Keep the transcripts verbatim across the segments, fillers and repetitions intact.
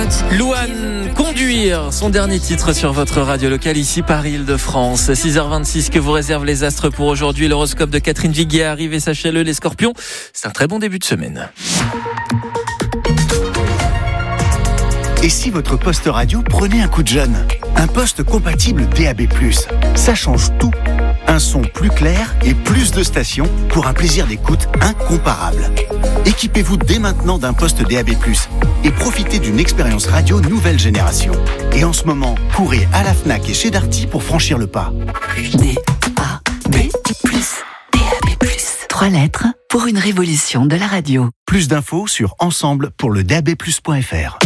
écoute. Louane, Conduire, son dernier titre sur votre radio locale ici Paris-Île-de-France. six heures vingt-six que vous réservent les astres pour aujourd'hui. L'horoscope de Catherine Viguier arrive et sachez-le, les scorpions, c'est un très bon début de semaine. Et si votre poste radio prenait un coup de jeune ? Un poste compatible D A B plus, ça change tout. Un son plus clair et plus de stations pour un plaisir d'écoute incomparable. Équipez-vous dès maintenant d'un poste D A B plus et profitez d'une expérience radio nouvelle génération. Et en ce moment, courez à la Fnac et chez Darty pour franchir le pas. D A B plus, D A B plus. Trois lettres pour une révolution de la radio. Plus d'infos sur ensemble pour le D A B plus point F R.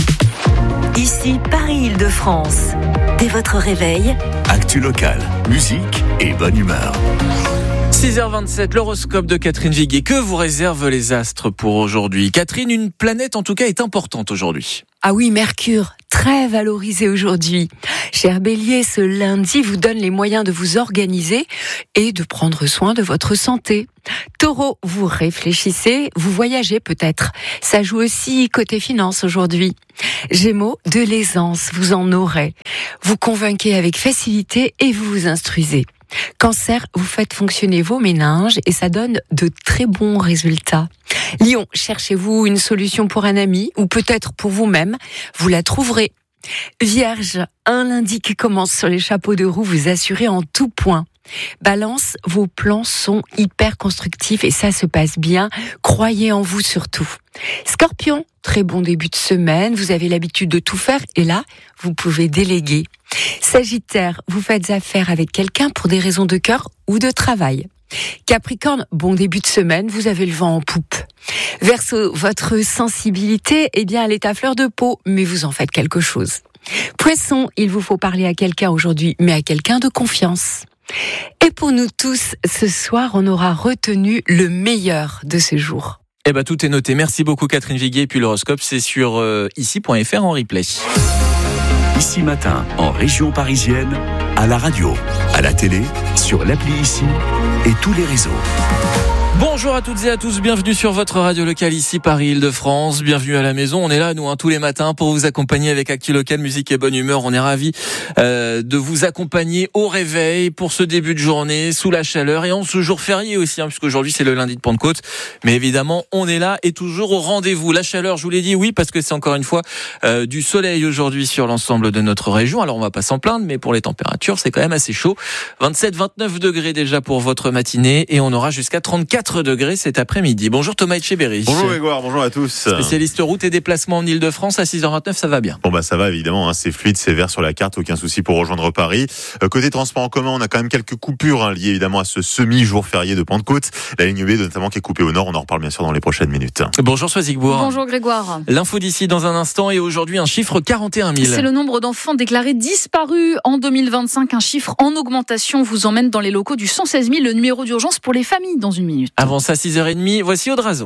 Ici Paris-Île-de-France. Dès votre réveil, actu locale, musique et bonne humeur. six heures vingt-sept, l'horoscope de Catherine Viguier. Que vous réservent les astres pour aujourd'hui ? Catherine, une planète en tout cas est importante aujourd'hui. Ah oui, Mercure, très valorisé aujourd'hui. Cher Bélier, ce lundi vous donne les moyens de vous organiser et de prendre soin de votre santé. Taureau, vous réfléchissez, vous voyagez peut-être. Ça joue aussi côté finance aujourd'hui. Gémeaux, de l'aisance, vous en aurez. Vous convainquez avec facilité et vous vous instruisez. Cancer, vous faites fonctionner vos méninges et ça donne de très bons résultats. Lion, cherchez-vous une solution pour un ami ou peut-être pour vous-même, vous la trouverez. Vierge, un lundi qui commence sur les chapeaux de roue, vous assurez en tout point. Balance, vos plans sont hyper constructifs et ça se passe bien, croyez en vous surtout. Scorpion, très bon début de semaine, vous avez l'habitude de tout faire et là, vous pouvez déléguer. Sagittaire, vous faites affaire avec quelqu'un pour des raisons de cœur ou de travail. Capricorne, bon début de semaine, vous avez le vent en poupe. Verseau, votre sensibilité, eh bien, elle est à fleur de peau, mais vous en faites quelque chose. Poisson, il vous faut parler à quelqu'un aujourd'hui, mais à quelqu'un de confiance. Et pour nous tous, ce soir, on aura retenu le meilleur de ce jour. Eh ben, tout est noté. Merci beaucoup Catherine Viguier. Et puis l'horoscope, c'est sur euh, ici point F R en replay. Ici Matin, en région parisienne, à la radio, à la télé, sur l'appli Ici et tous les réseaux. Bonjour à toutes et à tous, bienvenue sur votre radio locale ici Paris-Île-de-France, bienvenue à la maison, on est là nous hein, tous les matins pour vous accompagner avec Actu Local, musique et bonne humeur, on est ravis euh, de vous accompagner au réveil pour ce début de journée, sous la chaleur et en ce jour férié aussi, hein, puisqu'aujourd'hui c'est le lundi de Pentecôte, mais évidemment on est là et toujours au rendez-vous. La chaleur, je vous l'ai dit, oui, parce que c'est encore une fois euh, du soleil aujourd'hui sur l'ensemble de notre région, alors on va pas s'en plaindre, mais pour les températures c'est quand même assez chaud, vingt-sept à vingt-neuf degrés déjà pour votre matinée et on aura jusqu'à trente-quatre degrés cet après-midi. Bonjour Thomas Etcheberry. Bonjour Grégoire, bonjour à tous. Spécialiste route et déplacement en Ile-de-France à six heures vingt-neuf, ça va bien. Bon bah ça va évidemment, hein, c'est fluide, c'est vert sur la carte, aucun souci pour rejoindre Paris. Euh, côté transport en commun, on a quand même quelques coupures hein, liées évidemment à ce semi-jour férié de Pentecôte. La ligne B notamment qui est coupée au nord, on en reparle bien sûr dans les prochaines minutes. Bonjour Soisigbourg. Bonjour Grégoire. L'info d'ici dans un instant et aujourd'hui un chiffre quarante et un mille. C'est le nombre d'enfants déclarés disparus en deux mille vingt-cinq, un chiffre en augmentation vous emmène dans les locaux du cent seize mille, le numéro d'urgence pour les familles dans une minute. Avant ça, six heures trente, voici Audrazo.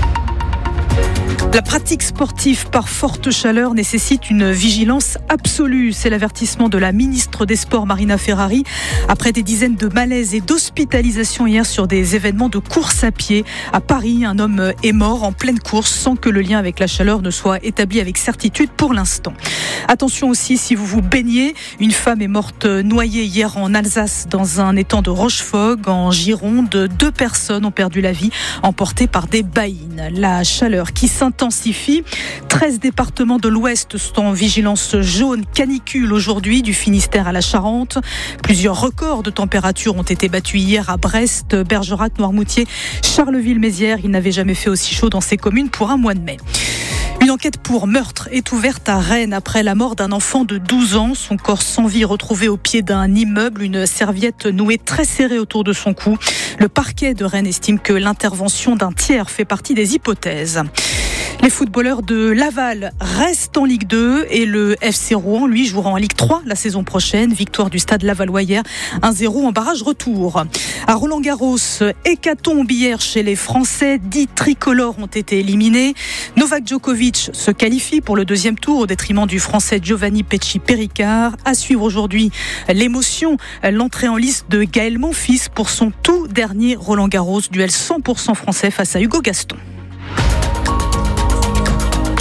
La pratique sportive par forte chaleur nécessite une vigilance absolue. C'est l'avertissement de la ministre des Sports, Marina Ferrari, après des dizaines de malaises et d'hospitalisations hier sur des événements de course à pied. À Paris, un homme est mort en pleine course sans que le lien avec la chaleur ne soit établi avec certitude pour l'instant. Attention aussi si vous vous baignez. Une femme est morte noyée hier en Alsace dans un étang de Rochefogg. En Gironde, deux personnes ont perdu la vie emportées par des baïnes. La chaleur qui s'intensifie. treize départements de l'Ouest sont en vigilance jaune canicule aujourd'hui, du Finistère à la Charente. Plusieurs records de température ont été battus hier à Brest, Bergerac, Noirmoutier, Charleville-Mézières. Il n'avait jamais fait aussi chaud dans ces communes pour un mois de mai. Une enquête pour meurtre est ouverte à Rennes après la mort d'un enfant de douze ans. Son corps sans vie retrouvé au pied d'un immeuble, une serviette nouée très serrée autour de son cou. Le parquet de Rennes estime que l'intervention d'un tiers fait partie des hypothèses. Les footballeurs de Laval restent en Ligue deux et le F C Rouen, lui, jouera en Ligue trois la saison prochaine. Victoire du Stade Lavallois hier, un zéro en barrage retour. À Roland-Garros, hécatombe hier chez les Français. dix tricolores ont été éliminés. Novak Djokovic se qualifie pour le deuxième tour au détriment du Français Giovanni Pesci-Péricard. À suivre aujourd'hui l'émotion, l'entrée en lice de Gaël Monfils pour son tout dernier Roland-Garros. Duel cent pour cent français face à Hugo Gaston.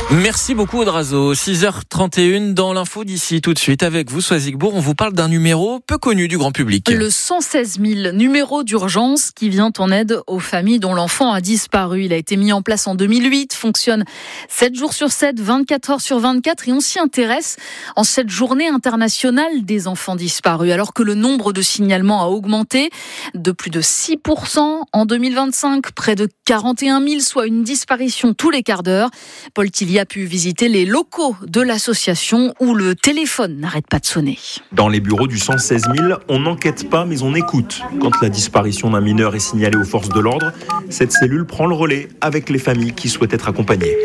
Merci beaucoup Odrazo. six heures trente et une dans l'info d'ici tout de suite avec vous Soisigbourg. On vous parle d'un numéro peu connu du grand public. Le cent seize mille, numéro d'urgence qui vient en aide aux familles dont l'enfant a disparu. Il a été mis en place en deux mille huit, fonctionne sept jours sur sept, vingt-quatre heures sur vingt-quatre et on s'y intéresse en cette journée internationale des enfants disparus. Alors que le nombre de signalements a augmenté de plus de six pour cent en deux mille vingt-cinq, près de quarante et un mille, soit une disparition tous les quarts d'heure. Paul Tilly a pu visiter les locaux de l'association où le téléphone n'arrête pas de sonner. Dans les bureaux du cent seize mille, on n'enquête pas mais on écoute. Quand la disparition d'un mineur est signalée aux forces de l'ordre, cette cellule prend le relais avec les familles qui souhaitent être accompagnées.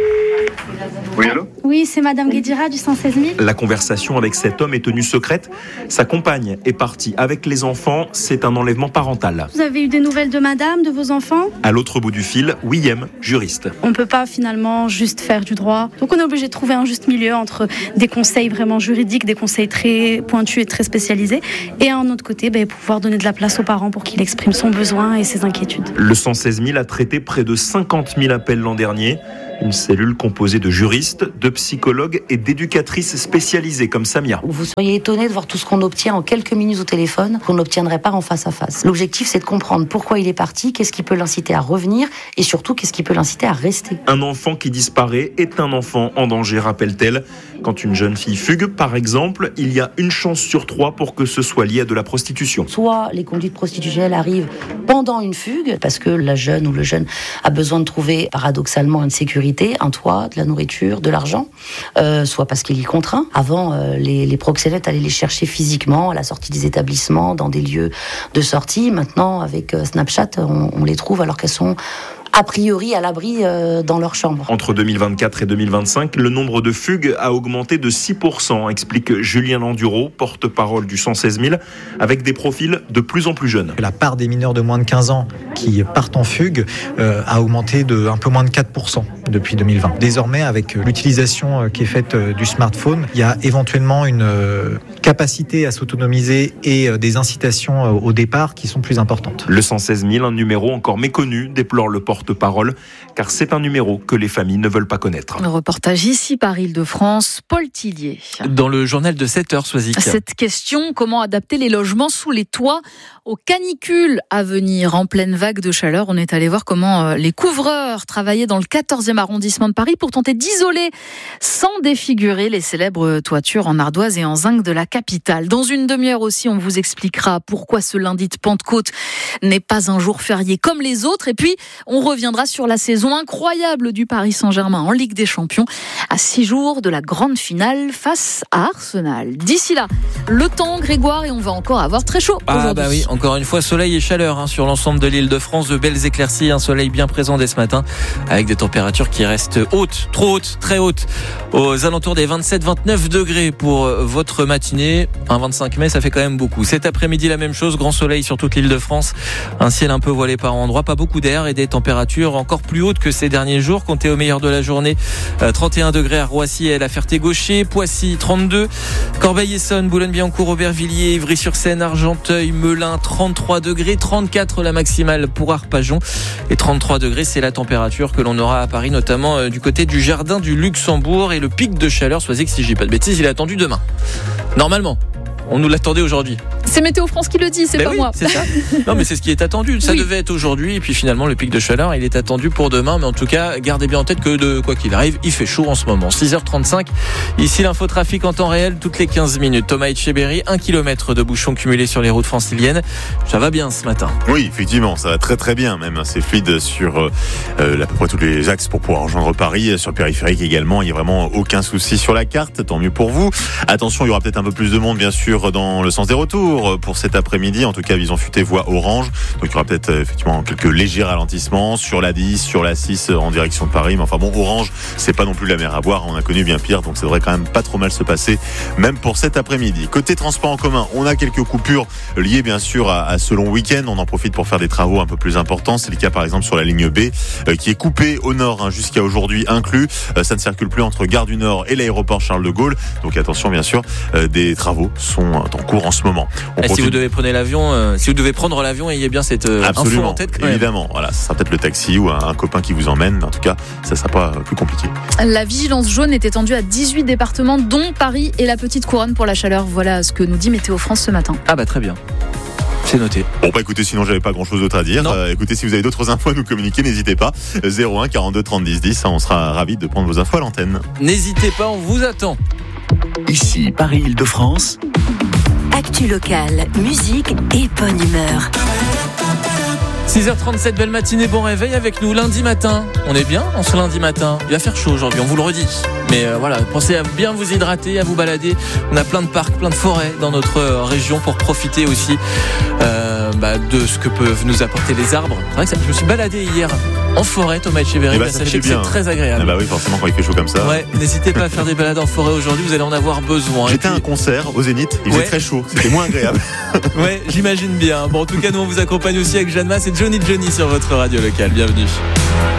Oui, allô ? Oui, c'est Madame Guédira du cent seize mille. La conversation avec cet homme est tenue secrète. Sa compagne est partie avec les enfants. C'est un enlèvement parental. Vous avez eu des nouvelles de Madame, de vos enfants ? À l'autre bout du fil, William, juriste. On ne peut pas finalement juste faire du droit. Donc on est obligé de trouver un juste milieu entre des conseils vraiment juridiques, des conseils très pointus et très spécialisés, et un autre côté, ben, pouvoir donner de la place aux parents pour qu'il exprime son besoin et ses inquiétudes. Le cent seize mille a traité près de cinquante mille appels l'an dernier. Une cellule composée de juristes, de psychologues et d'éducatrices spécialisées comme Samia. Vous seriez étonné de voir tout ce qu'on obtient en quelques minutes au téléphone, qu'on n'obtiendrait pas en face à face. L'objectif, c'est de comprendre pourquoi il est parti, qu'est-ce qui peut l'inciter à revenir et surtout qu'est-ce qui peut l'inciter à rester. Un enfant qui disparaît est un enfant en danger, rappelle-t-elle. Quand une jeune fille fugue, par exemple, il y a une chance sur trois pour que ce soit lié à de la prostitution. Soit les conduites prostitutionnelles arrivent pendant une fugue, parce que la jeune ou le jeune a besoin de trouver paradoxalement une sécurité, un toit, de la nourriture, de l'argent, euh, soit parce qu'il y contraint. Avant, euh, les, les proxénètes allaient les chercher physiquement à la sortie des établissements, dans des lieux de sortie. Maintenant, avec euh, Snapchat, on, on les trouve alors qu'elles sont a priori à l'abri euh, dans leur chambre. Entre deux mille vingt-quatre et deux mille vingt-cinq, le nombre de fugues a augmenté de six pour cent, explique Julien Landuro, porte-parole du cent seize mille, avec des profils de plus en plus jeunes. La part des mineurs de moins de quinze ans qui partent en fugue euh, a augmenté de un peu moins de quatre pour cent depuis deux mille vingt. Désormais, avec l'utilisation qui est faite du smartphone, il y a éventuellement une euh, capacité à s'autonomiser et euh, des incitations euh, au départ qui sont plus importantes. Le cent seize mille, un numéro encore méconnu, déplore le porte parole, car c'est un numéro que les familles ne veulent pas connaître. Le reportage ici par Île-de-France, Paul Tillier. Dans le journal de sept heures, Soisic. Cette question, comment adapter les logements sous les toits aux canicules à venir en pleine vague de chaleur. On est allé voir comment les couvreurs travaillaient dans le quatorzième arrondissement de Paris pour tenter d'isoler sans défigurer les célèbres toitures en ardoise et en zinc de la capitale. Dans une demi-heure aussi, on vous expliquera pourquoi ce lundi de Pentecôte n'est pas un jour férié comme les autres. Et puis, on reviendra sur la saison incroyable du Paris Saint-Germain en Ligue des Champions à six jours de la grande finale face à Arsenal. D'ici là, le temps, Grégoire, et on va encore avoir très chaud ah aujourd'hui. Bah oui, encore une fois, soleil et chaleur hein, sur l'ensemble de l'île de France, de belles éclaircies, un soleil bien présent dès ce matin, avec des températures qui restent hautes, trop hautes, très hautes, aux alentours des vingt-sept à vingt-neuf degrés pour votre matinée. Un vingt-cinq mai, ça fait quand même beaucoup. Cet après-midi, la même chose, grand soleil sur toute l'île de France, un ciel un peu voilé par endroits, pas beaucoup d'air et des températures encore plus hautes que ces derniers jours. Comptez au meilleur de la journée, euh, trente et un degrés à Roissy et à la Ferté-Gaucher, Poissy trente-deux, Corbeil-Essonnes, Boulogne-Billancourt, Aubervilliers, Ivry-sur-Seine, Argenteuil, Melun, trente-trois degrés, trente-quatre la maximale pour Arpajon et trente-trois degrés, c'est la température que l'on aura à Paris, notamment euh, du côté du Jardin du Luxembourg, et le pic de chaleur, soyez que si je dis pas de bêtises, il est attendu demain. Normalement. On nous l'attendait aujourd'hui. C'est Météo France qui le dit, c'est ben pas oui, moi. C'est ça. Non, mais c'est ce qui est attendu. Ça oui. devait être aujourd'hui, et puis finalement, le pic de chaleur, il est attendu pour demain. Mais en tout cas, gardez bien en tête que de quoi qu'il arrive, il fait chaud en ce moment. six heures trente-cinq. Ici, l'infotrafic en temps réel, toutes les quinze minutes. Thomas Etcheberry, un kilomètre de bouchons cumulés sur les routes franciliennes. Ça va bien ce matin. Oui, effectivement, ça va très très bien. Même, c'est fluide sur euh, à peu près tous les axes pour pouvoir rejoindre Paris. Sur le périphérique également, il n'y a vraiment aucun souci sur la carte. Tant mieux pour vous. Attention, il y aura peut-être un peu plus de monde, bien sûr, dans le sens des retour pour cet après-midi. En tout cas, Vison Futé voie orange. Donc il y aura peut-être effectivement quelques légers ralentissements sur la dix, sur la six en direction de Paris. Mais enfin bon, orange, c'est pas non plus la mer à boire. On a connu bien pire, donc ça devrait quand même pas trop mal se passer, même pour cet après-midi. Côté transport en commun, on a quelques coupures liées bien sûr à, à ce long week-end. On en profite pour faire des travaux un peu plus importants. C'est le cas par exemple sur la ligne B, euh, qui est coupée au nord hein, jusqu'à aujourd'hui inclus. Euh, ça ne circule plus entre Gare du Nord et l'aéroport Charles de Gaulle. Donc attention bien sûr, euh, des travaux sont en cours en ce moment. Et si vous devez prendre l'avion, euh, si vous devez prendre l'avion, ayez bien cette euh, info en tête. Quand évidemment. même. Voilà, ça sera peut-être le taxi ou un, un copain qui vous emmène. En tout cas, ça sera pas plus compliqué. La vigilance jaune est étendue à dix-huit départements, dont Paris et la Petite Couronne pour la chaleur. Voilà ce que nous dit Météo France ce matin. Ah bah très bien. C'est noté. Bon bah écoutez, sinon j'avais pas grand chose d'autre à dire. Euh, écoutez, si vous avez d'autres infos à nous communiquer, n'hésitez pas. zéro un quarante-deux trente dix dix, on sera ravis de prendre vos infos à l'antenne. N'hésitez pas, on vous attend. Ici Paris-Île-de-France. Actu locale, musique et bonne humeur. six heures trente-sept, belle matinée, bon réveil avec nous lundi matin. On est bien en ce lundi matin. Il va faire chaud aujourd'hui, on vous le redit. Mais euh, voilà, pensez à bien vous hydrater, à vous balader. On a plein de parcs, plein de forêts dans notre euh, région pour profiter aussi euh, bah, de ce que peuvent nous apporter les arbres. C'est vrai que ça, je me suis baladé hier en forêt, Thomas Etcheverry. Bah, bah, sachez que c'est très agréable. Ah bah oui, forcément quand il fait chaud comme ça. Ouais, n'hésitez pas à faire des balades en forêt aujourd'hui, vous allez en avoir besoin. J'étais à un concert au Zénith, il faisait ouais. très chaud, c'était moins agréable. Ouais, j'imagine bien. Bon, en tout cas, nous on vous accompagne aussi avec Jeanne Masse et Johnny Johnny sur votre radio locale. Bienvenue.